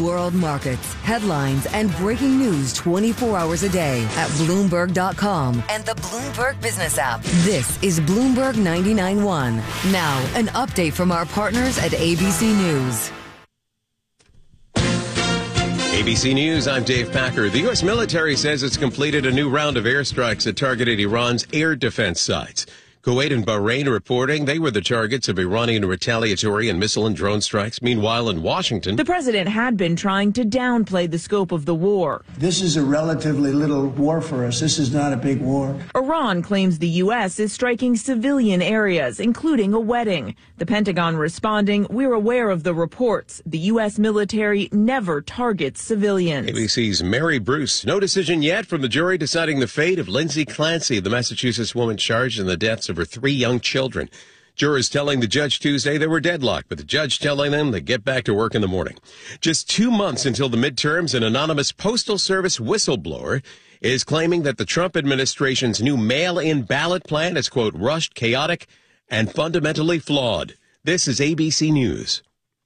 World markets, headlines, and breaking news 24 hours a day at Bloomberg.com and the Bloomberg Business app. This is Bloomberg 99.1. Now, an update from our partners at ABC News. ABC News, I'm Dave Packer. The U.S. military says it's completed a new round of airstrikes that targeted Iran's air defense sites. Kuwait and Bahrain reporting they were the targets of Iranian retaliatory and missile and drone strikes. Meanwhile, in Washington, the president had been trying to downplay the scope of the war. This is a relatively little war for us. This is not a big war. Iran claims the U.S. is striking civilian areas, including a wedding. The Pentagon responding, we're aware of the reports. The U.S. military never targets civilians. ABC's Mary Bruce. No decision yet from the jury deciding the fate of Lindsay Clancy, the Massachusetts woman charged in the deaths of her 3 young children. Jurors telling the judge Tuesday they were deadlocked, but the judge telling them they get back to work in the morning. Just 2 months until the midterms, an anonymous Postal Service whistleblower is claiming that the Trump administration's new mail-in ballot plan is, quote, rushed, chaotic, and fundamentally flawed. This is ABC News.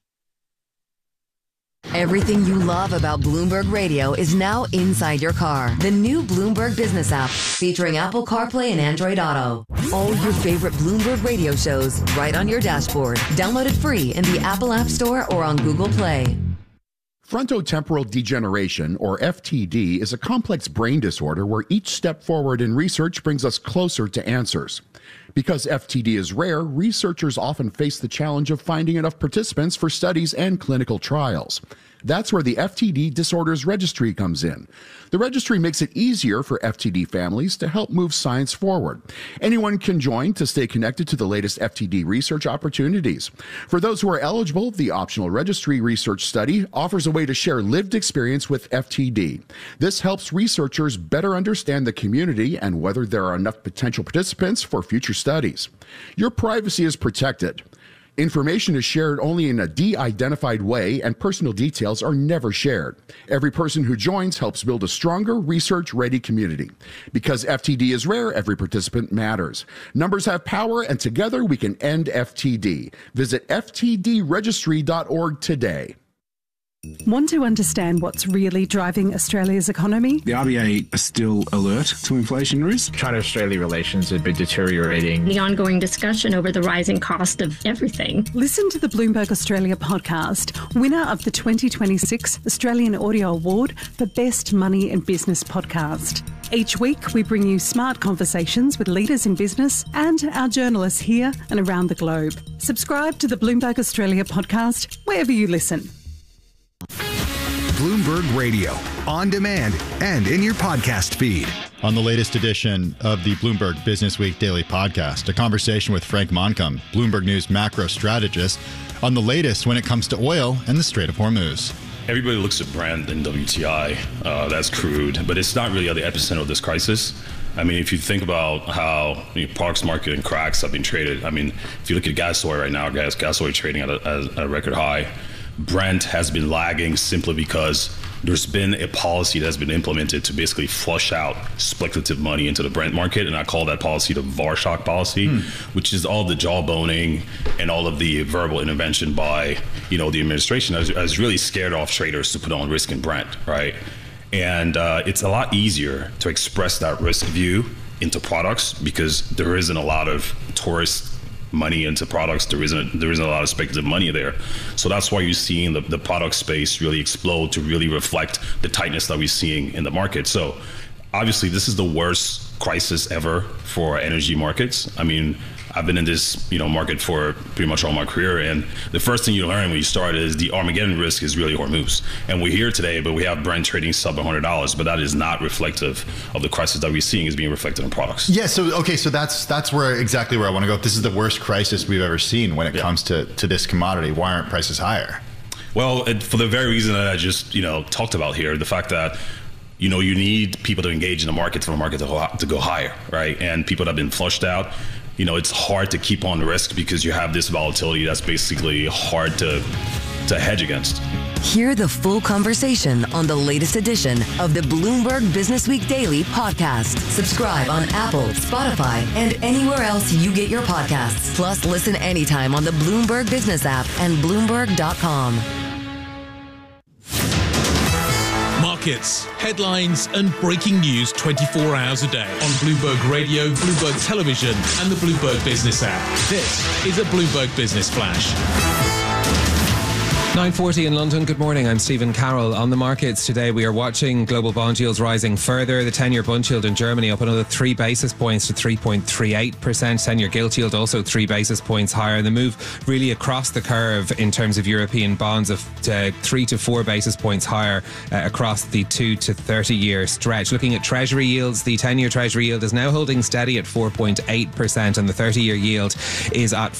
Everything you love about Bloomberg Radio is now inside your car. The new Bloomberg Business app featuring Apple CarPlay and Android Auto. All your favorite Bloomberg Radio shows right on your dashboard. Download it free in the Apple App Store or on Google Play. Frontotemporal degeneration, or FTD, is a complex brain disorder where each step forward in research brings us closer to answers. Because FTD is rare, researchers often face the challenge of finding enough participants for studies and clinical trials. That's where the FTD Disorders Registry comes in. The registry makes it easier for FTD families to help move science forward. Anyone can join to stay connected to the latest FTD research opportunities. For those who are eligible, the optional registry research study offers a way to share lived experience with FTD. This helps researchers better understand the community and whether there are enough potential participants for future studies. Your privacy is protected. Information is shared only in a de-identified way, and personal details are never shared. Every person who joins helps build a stronger, research-ready community. Because FTD is rare, every participant matters. Numbers have power, and together we can end FTD. Visit ftdregistry.org today. Want to understand what's really driving Australia's economy? The RBA are still alert to inflation risk. China-Australia relations have been deteriorating. The ongoing discussion over the rising cost of everything. Listen to the Bloomberg Australia podcast, winner of the 2026 Australian Audio Award for Best Money and Business Podcast. Each week, we bring you smart conversations with leaders in business and our journalists here and around the globe. Subscribe to the Bloomberg Australia podcast wherever you listen. Bloomberg Radio, on demand and in your podcast feed. On the latest edition of the Bloomberg Business Week Daily Podcast, a conversation with Frank Moncomb, Bloomberg News macro strategist, on the latest when it comes to oil and the Strait of Hormuz. Everybody looks at Brent and WTI, that's crude, but it's not really at the epicenter of this crisis. I mean, if you think about how the products market and cracks have been traded, I mean, if you look at gas oil right now, gas oil trading at a record high. Brent has been lagging simply because there's been a policy that's been implemented to basically flush out speculative money into the Brent market, and I call that policy the Varshock policy, which is all the jawboning and all of the verbal intervention by, the administration has really scared off traders to put on risk in Brent, right? And it's a lot easier to express that risk view into products because there isn't a lot of tourist money into products. There isn't a lot of speculative money there. So that's why you're seeing the product space really explode to really reflect the tightness that we're seeing in the market. So obviously this is the worst crisis ever for energy markets. I mean, I've been in this market for pretty much all my career, and the first thing you learn when you start is the Armageddon risk is really Hormuz. And we're here today, but we have Brent trading sub $100, but that is not reflective of the crisis that we're seeing is being reflected in products. Yeah, so that's exactly where I want to go. If this is the worst crisis we've ever seen when it comes to this commodity, why aren't prices higher? Well, for the very reason that I just talked about here, the fact that you need people to engage in the market for the market to go higher, right? And people that have been flushed out, it's hard to keep on risk because you have this volatility that's basically hard to hedge against. Hear the full conversation on the latest edition of the Bloomberg Business Week Daily Podcast. Subscribe on Apple, Spotify, and anywhere else you get your podcasts. Plus, listen anytime on the Bloomberg Business app and Bloomberg.com. markets, headlines and breaking news 24 hours a day on Bloomberg Radio, Bloomberg Television and the Bloomberg Business app. This is a Bloomberg Business Flash. 9:40 in London. Good morning. I'm Stephen Carroll. On the markets today, we are watching global bond yields rising further. The 10-year bund yield in Germany up another 3 basis points to 3.38%. 10-year gilt yield also 3 basis points higher. The move really across the curve in terms of European bonds of 3 to 4 basis points higher across the 2 to 30-year stretch. Looking at Treasury yields, the 10-year Treasury yield is now holding steady at 4.8%, and the 30-year yield is at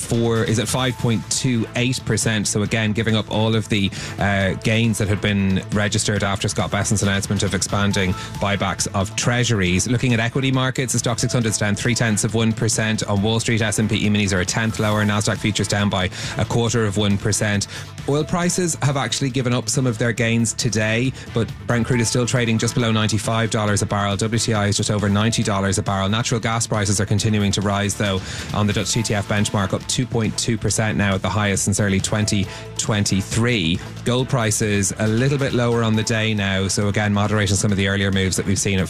5.28%. So again, giving up all of the gains that had been registered after Scott Bessent's announcement of expanding buybacks of treasuries. Looking at equity markets, the Stock 600 is down 0.3% on Wall Street. S&P E-minis are a tenth lower. Nasdaq futures down by 0.25%. Oil prices have actually given up some of their gains today, but Brent crude is still trading just below $95 a barrel. WTI is just over $90 a barrel. Natural gas prices are continuing to rise, though, on the Dutch TTF benchmark, up 2.2% now at the highest since early 2023. Gold prices a little bit lower on the day now, so again moderating some of the earlier moves that we've seen at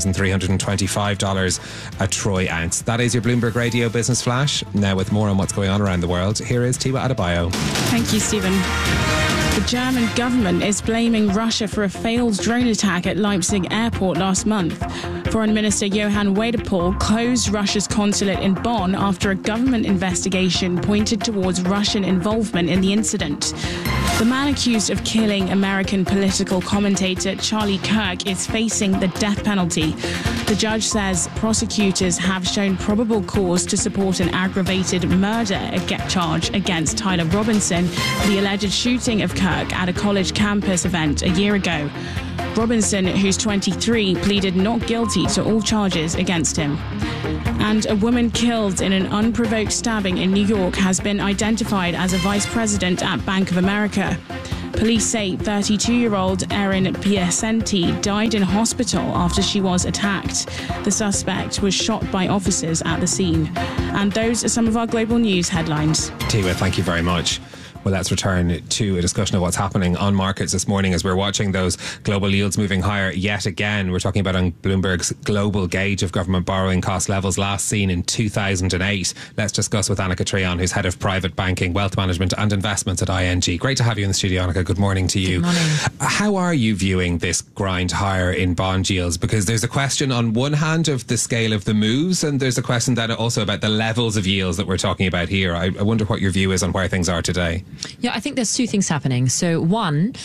$4,325 a troy ounce. That is your Bloomberg Radio Business Flash. Now with more on what's going on around the world, here is Tiwa Adebayo. Thank you, Stephen. The German government is blaming Russia for a failed drone attack at Leipzig airport last month. Foreign Minister Johann Wadepool closed Russia's consulate in Bonn after a government investigation pointed towards Russian involvement in the incident. The man accused of killing American political commentator Charlie Kirk is facing the death penalty. The judge says prosecutors have shown probable cause to support an aggravated murder charge against Tyler Robinson for the alleged shooting of Kirk at a college campus event a year ago. Robinson, who's 23, pleaded not guilty to all charges against him. And a woman killed in an unprovoked stabbing in New York has been identified as a vice president at Bank of America. Police say 32-year-old Erin Piacenti died in hospital after she was attacked. The suspect was shot by officers at the scene. And those are some of our global news headlines. Tiwa, thank you very much. Well, let's return to a discussion of what's happening on markets this morning as we're watching those global yields moving higher yet again. We're talking about on Bloomberg's global gauge of government borrowing cost levels last seen in 2008. Let's discuss with Annika Treon, who's head of private banking, wealth management and investments at ING. Great to have you in the studio, Annika. Good morning to you. Good morning. How are you viewing this grind higher in bond yields? Because there's a question on one hand of the scale of the moves, and there's a question then also about the levels of yields that we're talking about here. I wonder what your view is on where things are today. Yeah, I think there's two things happening. So one,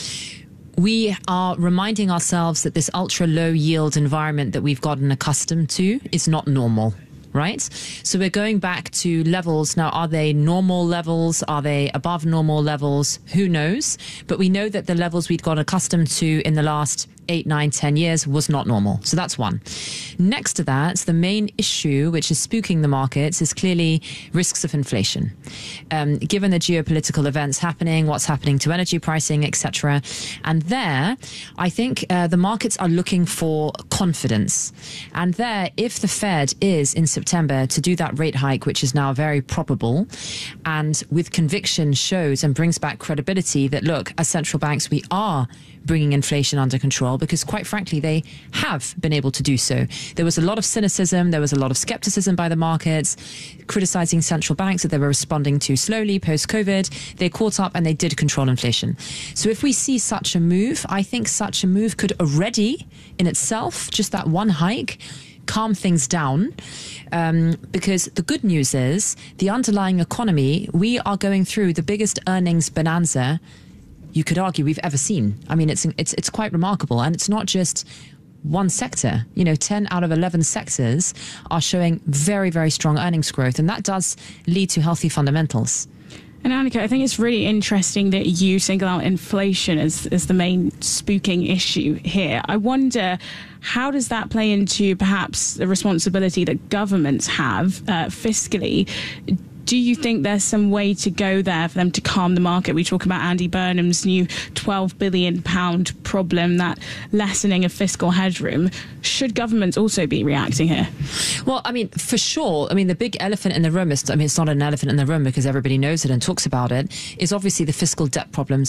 we are reminding ourselves that this ultra low yield environment that we've gotten accustomed to is not normal. Right? So we're going back to levels. Now, are they normal levels? Are they above normal levels? Who knows? But we know that the levels we'd got accustomed to in the last 8, 9, 10 years was not normal. So that's one. Next to that, the main issue which is spooking the markets is clearly risks of inflation. Given the geopolitical events happening, what's happening to energy pricing, etc. And there, I think the markets are looking for confidence. And there, if the Fed is in September to do that rate hike, which is now very probable, and with conviction shows and brings back credibility that, look, as central banks, we are bringing inflation under control, because quite frankly, they have been able to do so. There was a lot of cynicism, there was a lot of skepticism by the markets, criticizing central banks that they were responding too slowly post-COVID. They caught up and they did control inflation. So if we see such a move, I think such a move could already, in itself, just that one hike, calm things down, because the good news is the underlying economy, we are going through the biggest earnings bonanza you could argue we've ever seen. I mean, it's quite remarkable, and it's not just one sector. 10 out of 11 sectors are showing very, very strong earnings growth, and that does lead to healthy fundamentals. And Annika, I think it's really interesting that you single out inflation as the main spooking issue here. I wonder, how does that play into perhaps the responsibility that governments have fiscally? Do you think there's some way to go there for them to calm the market? We talk about Andy Burnham's new £12 billion problem, that lessening of fiscal headroom. Should governments also be reacting here? Well, I mean, for sure. I mean, the big elephant in the room is, it's not an elephant in the room because everybody knows it and talks about it, is obviously the fiscal debt problems of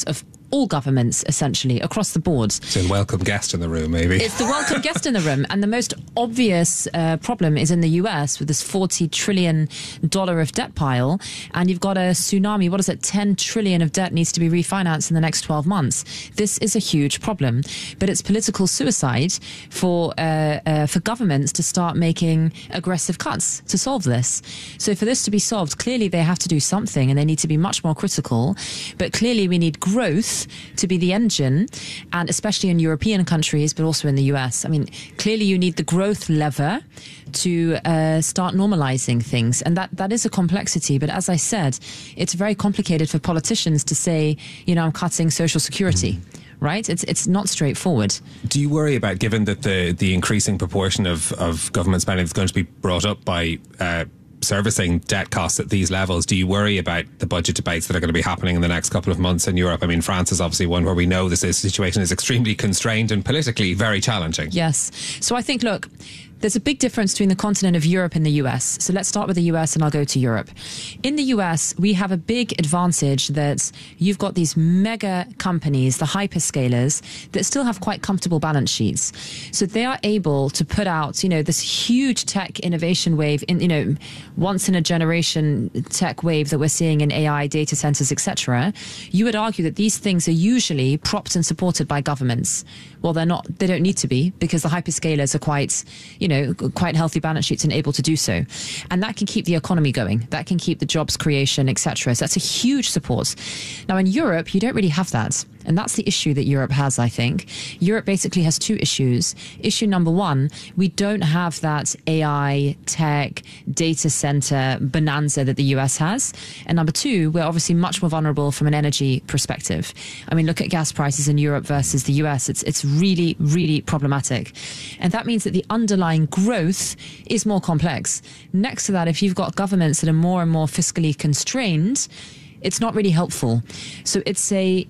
all governments, essentially, across the board. It's a welcome guest in the room, maybe. It's the welcome guest in the room. And the most obvious problem is in the US with this $40 trillion of debt pile. And you've got a tsunami, what is it, 10 trillion of debt needs to be refinanced in the next 12 months. This is a huge problem. But it's political suicide for governments to start making aggressive cuts to solve this. So for this to be solved, clearly they have to do something and they need to be much more critical. But clearly we need growth to be the engine, and especially in European countries, but also in the US. I mean, clearly you need the growth lever to start normalizing things. And that is a complexity. But as I said, it's very complicated for politicians to say, you know, I'm cutting Social Security. Right? It's not straightforward. Do you worry about, given that the increasing proportion of government spending is going to be brought up by servicing debt costs at these levels, do you worry about the budget debates that are going to be happening in the next couple of months in Europe? I mean, France is obviously one where we know this situation is extremely constrained and politically very challenging. Yes. So I think, look, there's a big difference between the continent of Europe and the US. So let's start with the US and I'll go to Europe. In the US, we have a big advantage that you've got these mega companies, the hyperscalers, that still have quite comfortable balance sheets. So they are able to put out, you know, this huge tech innovation wave, in, you know, once in a generation tech wave that we're seeing in AI, data centers, etc. You would argue that these things are usually propped and supported by governments. Well, they're not. They don't need to be, because the hyperscalers are quite, you know, quite healthy balance sheets and able to do so. And that can keep the economy going. That can keep the jobs creation, etc. So that's a huge support. Now, in Europe, you don't really have that. And that's the issue that Europe has, I think. Europe basically has two issues. Issue number one, we don't have that AI, tech, data center bonanza that the US has. And number two, we're obviously much more vulnerable from an energy perspective. I mean, look at gas prices in Europe versus the US. It's really, really problematic. And that means that the underlying growth is more complex. Next to that, if you've got governments that are more and more fiscally constrained, it's not really helpful. So it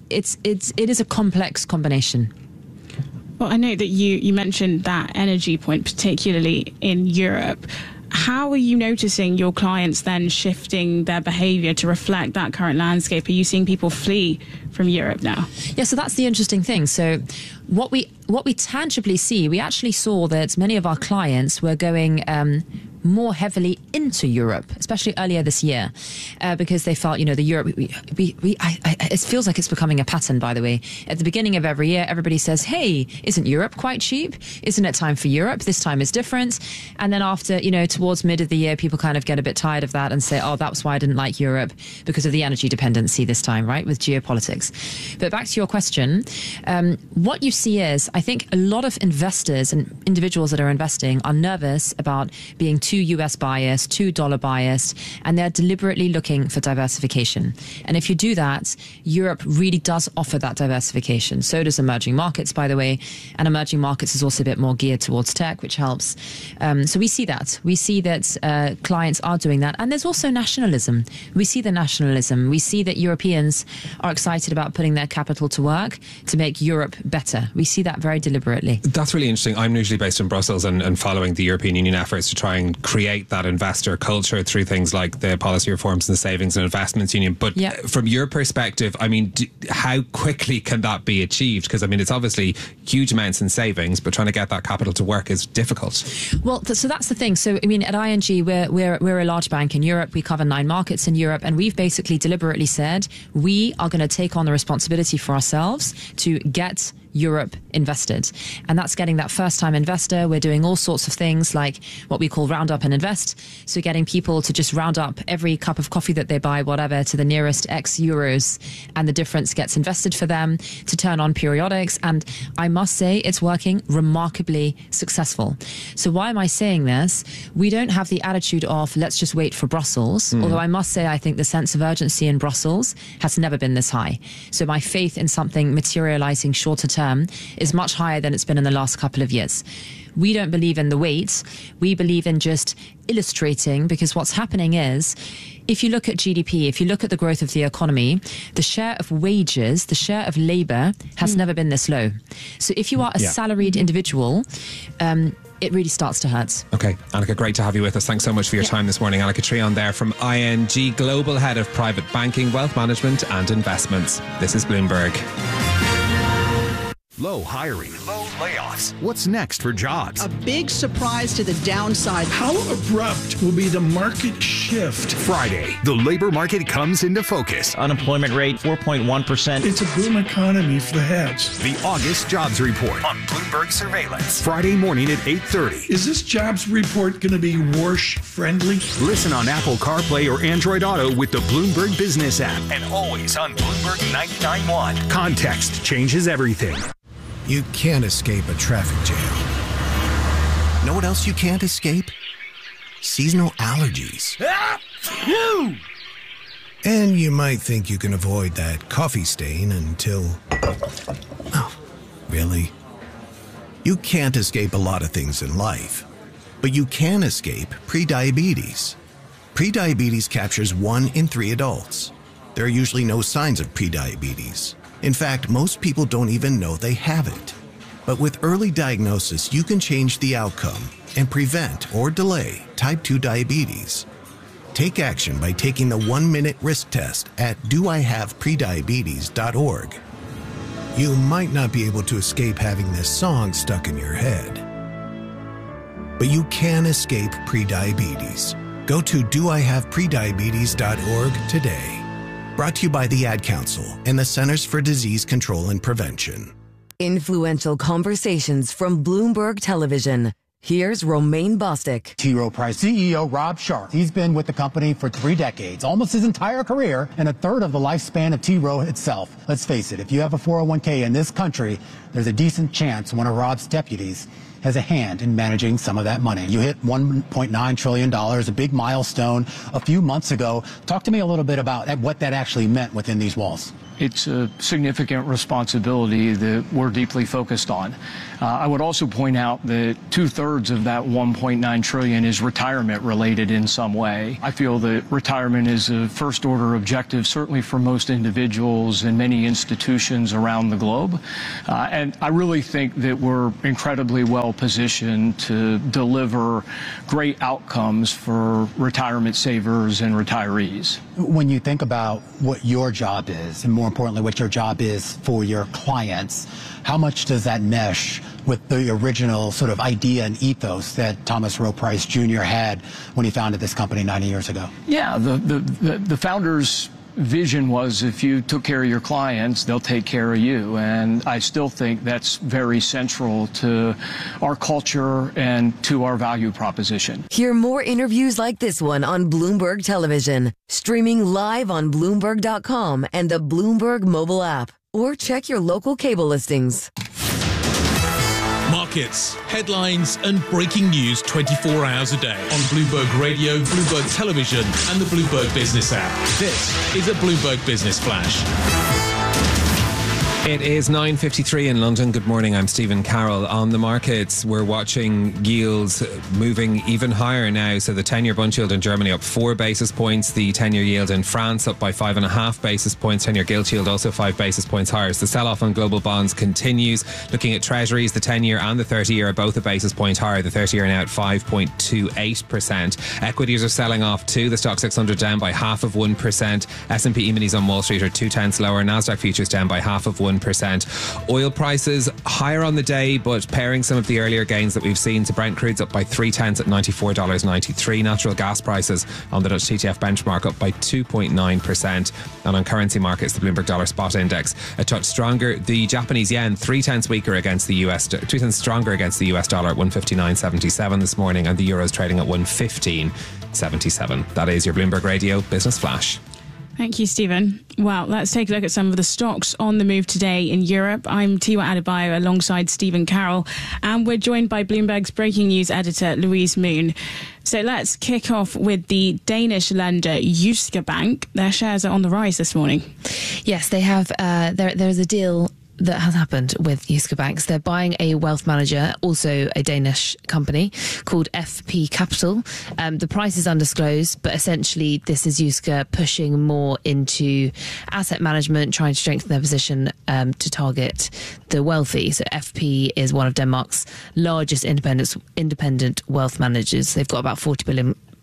is a complex combination. Well, I know that you mentioned that energy point, particularly in Europe. How are you noticing your clients then shifting their behaviour to reflect that current landscape? Are you seeing people flee from Europe now? Yeah, so that's the interesting thing. So what we tangibly see, we actually saw that many of our clients were going more heavily into Europe, especially earlier this year, because they felt, you know, the Europe, it feels like it's becoming a pattern, by the way. At the beginning of every year, everybody says, hey, isn't Europe quite cheap? Isn't it time for Europe? This time is different. And then after, you know, towards mid of the year, people kind of get a bit tired of that and say, oh, that's why I didn't like Europe, because of the energy dependency this time, right, with geopolitics. But back to your question, what you see is, I think a lot of investors and individuals that are investing are nervous about being too US biased, too dollar biased, and they're deliberately looking for diversification. And if you do that, Europe really does offer that diversification. So does emerging markets, by the way. And emerging markets is also a bit more geared towards tech, which helps. So we see that. We see that clients are doing that. And there's also nationalism. We see the nationalism. We see that Europeans are excited about putting their capital to work to make Europe better. We see that very deliberately. That's really interesting. I'm usually based in Brussels and following the European Union efforts to try and create that investor culture through things like the policy reforms and the Savings and Investments Union. But from your perspective, I mean, how quickly can that be achieved? Because, I mean, it's obviously huge amounts in savings, but trying to get that capital to work is difficult. Well, so that's the thing. So, I mean, at ING, we're a large bank in Europe. We cover 9 markets in Europe, and we've basically deliberately said we are going to take on the responsibility for ourselves to get Europe invested. And that's getting that first-time investor. We're doing all sorts of things like what we call round up and invest. So getting people to just round up every cup of coffee that they buy, whatever, to the nearest X euros, and the difference gets invested for them, to turn on periodics. And I must say it's working remarkably successful. So why am I saying this? We don't have the attitude of let's just wait for Brussels. Although I must say I think the sense of urgency in Brussels has never been this high. So my faith in something materializing shorter term is much higher than it's been in the last couple of years. We don't believe in the wait. We believe in just illustrating, because what's happening is, if you look at GDP, if you look at the growth of the economy, the share of wages, the share of labor has never been this low. So if you are a salaried individual, it really starts to hurt. Okay, Annika, great to have you with us. Thanks so much for your time this morning. Annika Treon there from ING, Global Head of Private Banking, Wealth Management and Investments. This is Bloomberg. Low hiring. Low layoffs. What's next for jobs? A big surprise to the downside. How abrupt will be the market shift? Friday, the labor market comes into focus. Unemployment rate 4.1%. It's a boom economy for the heads. The August Jobs Report on Bloomberg Surveillance. Friday morning at 8:30. Is this jobs report going to be Warsh friendly? Listen on Apple CarPlay or Android Auto with the Bloomberg Business app. And always on Bloomberg 99.1. Context changes everything. You can't escape a traffic jam. Know what else you can't escape? Seasonal allergies. And you might think you can avoid that coffee stain until... Oh, really? You can't escape a lot of things in life, but you can escape prediabetes. Prediabetes captures 1 in 3 adults. There are usually no signs of prediabetes. In fact, most people don't even know they have it. But with early diagnosis, you can change the outcome and prevent or delay type 2 diabetes. Take action by taking the 1-minute risk test at doihaveprediabetes.org. You might not be able to escape having this song stuck in your head, but you can escape prediabetes. Go to doihaveprediabetes.org today. Brought to you by the Ad Council and the Centers for Disease Control and Prevention. Influential conversations from Bloomberg Television. Here's Romaine Bostick. T. Rowe Price CEO Rob Sharp. He's been with the company for 3 decades, almost his entire career, and a third of the lifespan of T. Rowe itself. Let's face it, if you have a 401k in this country, there's a decent chance one of Rob's deputies has a hand in managing some of that money. You hit $1.9 trillion, a big milestone a few months ago. Talk to me a little bit about what that actually meant within these walls. It's a significant responsibility that we're deeply focused on. I would also point out that 2/3 of that $1.9 trillion is retirement related in some way. I feel that retirement is a first order objective, certainly for most individuals and many institutions around the globe. And I really think that we're incredibly well positioned to deliver great outcomes for retirement savers and retirees. When you think about what your job is, and more importantly, what your job is for your clients, how much does that mesh with the original sort of idea and ethos that Thomas Rowe Price Jr. had when he founded this company 90 years ago? Yeah, the founders' vision was if you took care of your clients, they'll take care of you. And I still think that's very central to our culture and to our value proposition. Hear more interviews like this one on Bloomberg Television, streaming live on Bloomberg.com and the Bloomberg mobile app, or check your local cable listings. Markets, headlines, and breaking news 24 hours a day on Bloomberg Radio, Bloomberg Television, and the Bloomberg Business app. This is a Bloomberg Business Flash. It is 9:53 in London. Good morning, I'm Stephen Carroll. On the markets, we're watching yields moving even higher now. So the 10-year bund yield in Germany up 4 basis points. The 10-year yield in France up by 5.5 basis points. 10-year gilt yield also 5 basis points higher. So the sell-off on global bonds continues. Looking at treasuries, the 10-year and the 30-year are both a basis point higher. The 30-year now at 5.28%. Equities are selling off too. The Stock 600 down by 0.5%. S&P E-minis on Wall Street are 0.2 lower. Nasdaq futures down by 0.5%. Oil prices higher on the day, but pairing some of the earlier gains that we've seen to Brent crude's up by 0.3 at $94.93. Natural gas prices on the Dutch TTF benchmark up by 2.9%. And on currency markets, the Bloomberg Dollar Spot Index a touch stronger. The Japanese yen 0.3 weaker against the US, 0.2 stronger against the US dollar at 159.77 this morning, and the euro's trading at 115.77. That is your Bloomberg Radio Business Flash. Thank you, Stephen. Well, let's take a look at some of the stocks on the move today in Europe. I'm Tiwa Adebayo alongside Stephen Carroll, and we're joined by Bloomberg's breaking news editor, Louise Moon. So let's kick off with the Danish lender Jyske Bank. Their shares are on the rise this morning. Yes, they have. There's a deal that has happened with Jyske Bank. They're buying a wealth manager, also a Danish company, called FP Capital. The price is undisclosed, but essentially this is Jyske pushing more into asset management, trying to strengthen their position to target the wealthy. So FP is one of Denmark's largest independent wealth managers. They've got about 40 billion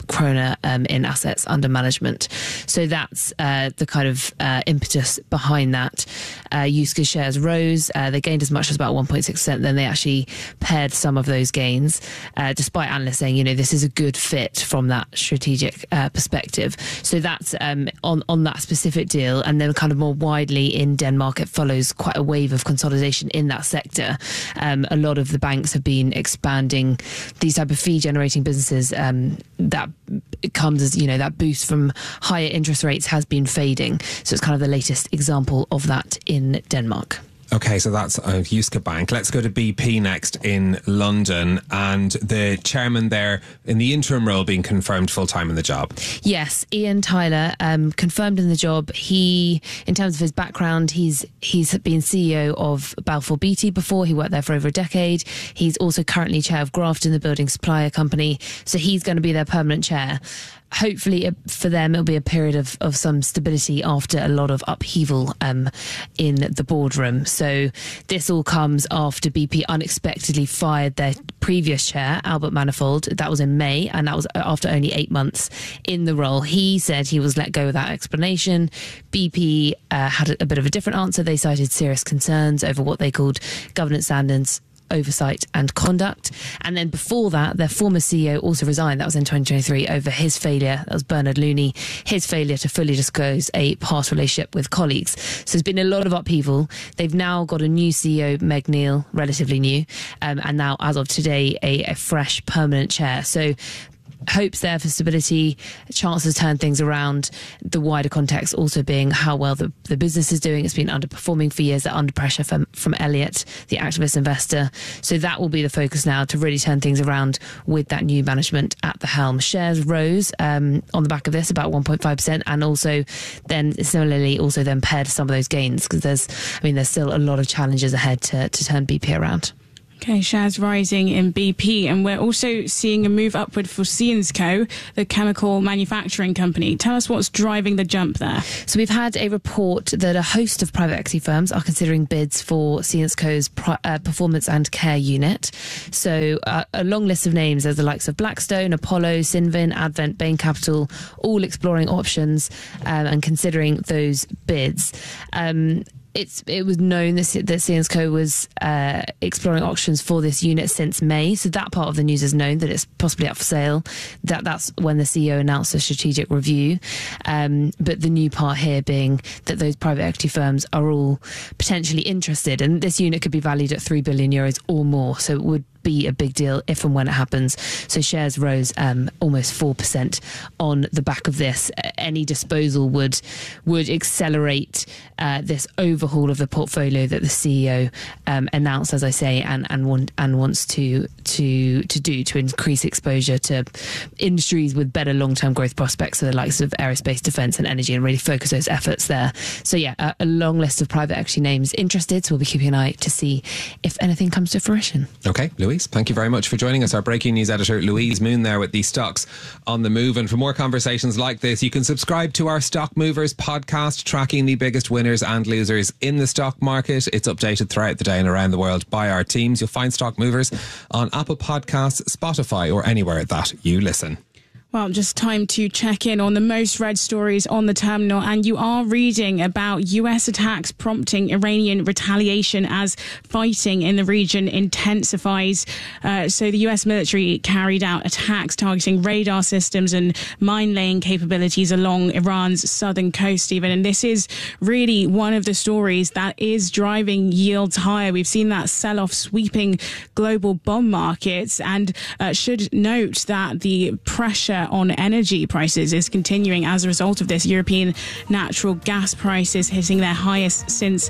kroner in assets under management. So that's the kind of impetus behind that. Jyske shares rose. They gained as much as about 1.6%. Then they actually paired some of those gains, despite analysts saying, this is a good fit from that strategic perspective. So that's on that specific deal. And then kind of more widely in Denmark, it follows quite a wave of consolidation in that sector. A lot of the banks have been expanding these type of fee generating businesses. That comes as, that boost from higher interest rates has been fading. So it's kind of the latest example of that in Denmark. Okay, so that's Jyske Bank. Let's go to BP next in London, and the chairman there in the interim role being confirmed full-time in the job. Yes, Ian Tyler, confirmed in the job. He, in terms of his background, he's been CEO of Balfour Beatty before. He worked there for over a decade. He's also currently chair of Grafton, the building supplier company. So he's going to be their permanent chair. Hopefully for them it'll be a period of some stability after a lot of upheaval in the boardroom. So this all comes after BP unexpectedly fired their previous chair, Albert Manifold. That was in May, and that was after only 8 months in the role. He said he was let go without explanation. BP had a bit of a different answer. They cited serious concerns over what they called governance standards, oversight and conduct. And then before that, their former CEO also resigned. That was in 2023 over his failure. That was Bernard Looney, his failure to fully disclose a past relationship with colleagues. So there's been a lot of upheaval. They've now got a new CEO, Meg Neal, relatively new, and now as of today, a fresh permanent chair. So hopes there for stability, chances to turn things around. The wider context also being how well the business is doing. It's been underperforming for years. They're under pressure from Elliott, the activist investor. So that will be the focus now, to really turn things around with that new management at the helm. Shares rose on the back of this about 1.5%, and also then similarly also then paired some of those gains, because there's still a lot of challenges ahead to turn BP around. Okay, shares rising in BP, and we're also seeing a move upward for Syensqo, the chemical manufacturing company. Tell us what's driving the jump there. So we've had a report that a host of private equity firms are considering bids for Syensqo's performance and care unit. So a long list of names. There's the likes of Blackstone, Apollo, Cinven, Advent, Bain Capital, all exploring options and considering those bids. It was known that Syensqo was exploring options for this unit since May. So that part of the news is known, that it's possibly up for sale. That's when the CEO announced a strategic review. But the new part here being that those private equity firms are all potentially interested. And this unit could be valued at €3 billion or more. So it would be a big deal if and when it happens. So shares rose almost 4% on the back of this. Any disposal would accelerate this overhaul of the portfolio that the CEO announced, as I say, and wants to do to increase exposure to industries with better long-term growth prospects, so the likes of aerospace, defence and energy, and really focus those efforts there. So yeah, a long list of private equity names interested, so we'll be keeping an eye to see if anything comes to fruition. Okay, Louise, thank you very much for joining us. Our breaking news editor, Louise Moon, there with the stocks on the move. And for more conversations like this, you can subscribe to our Stock Movers podcast, tracking the biggest winners and losers in the stock market. It's updated throughout the day and around the world by our teams. You'll find Stock Movers on Apple Podcasts, Spotify, or anywhere that you listen. Well, just time to check in on the most read stories on the terminal, and you are reading about US attacks prompting Iranian retaliation as fighting in the region intensifies. So the US military carried out attacks targeting radar systems and mine-laying capabilities along Iran's southern coast, Stephen. And this is really one of the stories that is driving yields higher. We've seen that sell-off sweeping global bond markets, and should note that the pressure on energy prices is continuing as a result of this. European natural gas prices hitting their highest since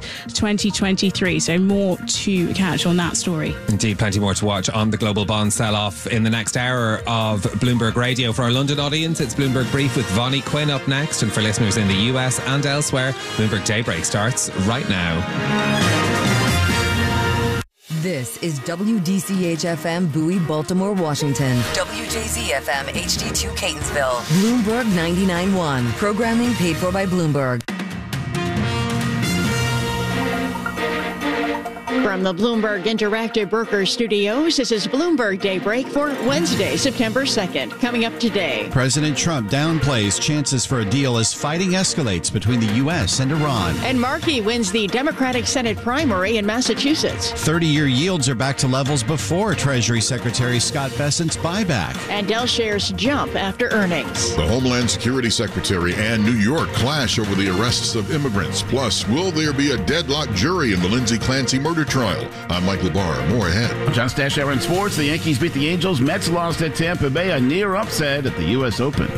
2023. So more to catch on that story. Indeed, plenty more to watch on the global bond sell-off in the next hour of Bloomberg Radio. For our London audience, it's Bloomberg Brief with Vonnie Quinn up next. And for listeners in the US and elsewhere, Bloomberg Daybreak starts right now. This is WDCH-FM Bowie, Baltimore, Washington. WJZ-FM HD2 Catonsville. Bloomberg 99.1. Programming paid for by Bloomberg. From the Bloomberg Interactive Broker Studios, this is Bloomberg Daybreak for Wednesday, September 2nd. Coming up today. President Trump downplays chances for a deal as fighting escalates between the U.S. and Iran. And Markey wins the Democratic Senate primary in Massachusetts. 30-year yields are back to levels before Treasury Secretary Scott Bessent's buyback. And Dell shares jump after earnings. The Homeland Security Secretary and New York clash over the arrests of immigrants. Plus, will there be a deadlock jury in the Lindsey Clancy murder trial? I'm Mike LeBar. More ahead. John Stashower in sports. The Yankees beat the Angels. Mets lost at Tampa Bay. A near upset at the U.S. Open.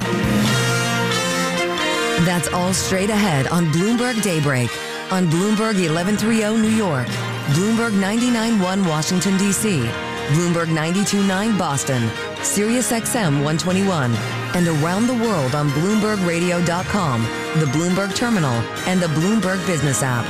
That's all straight ahead on Bloomberg Daybreak. On Bloomberg 1130 New York. Bloomberg 99.1 Washington, D.C. Bloomberg 92.9 Boston. Sirius XM 121. And around the world on BloombergRadio.com, the Bloomberg Terminal, and the Bloomberg Business app.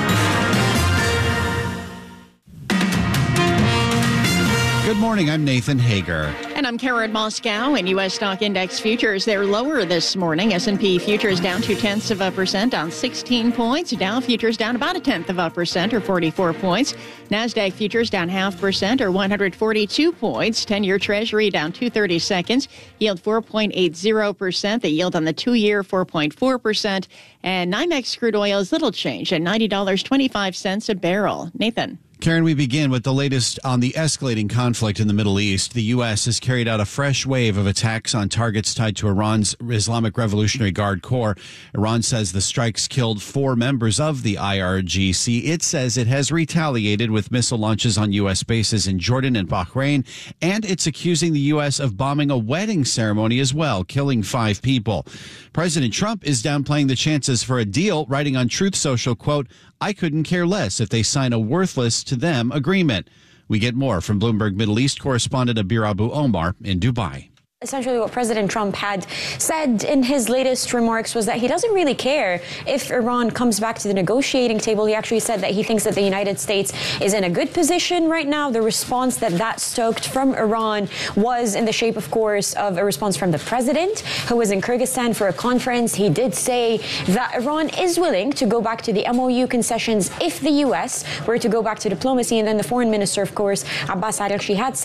Good morning, I'm Nathan Hager. And I'm Karen Moscow. In U.S. stock index futures, they're lower this morning. S&P futures down 0.2%, down 16 points. Dow futures down about 0.1% or 44 points. NASDAQ futures down 0.5% or 142 points. 10-year Treasury down 2/32, yield 4.80%. The yield on the 2-year 4.4%. And NYMEX crude oil is little change at $90.25 a barrel. Nathan. Karen, we begin with the latest on the escalating conflict in the Middle East. The U.S. has carried out a fresh wave of attacks on targets tied to Iran's Islamic Revolutionary Guard Corps. Iran says the strikes killed 4 members of the IRGC. It says it has retaliated with missile launches on U.S. bases in Jordan and Bahrain, and it's accusing the U.S. of bombing a wedding ceremony as well, killing 5 people. President Trump is downplaying the chances for a deal, writing on Truth Social, quote, "I couldn't care less if they sign a worthless to them agreement." We get more from Bloomberg Middle East correspondent Abir Abu Omar in Dubai. Essentially what President Trump had said in his latest remarks was that he doesn't really care if Iran comes back to the negotiating table. He actually said that he thinks that the United States is in a good position right now. The response that stoked from Iran was in the shape, of course, of a response from the president, who was in Kyrgyzstan for a conference. He did say that Iran is willing to go back to the MOU concessions if the U.S. were to go back to diplomacy. And then the foreign minister, of course, Abbas Araghchi, had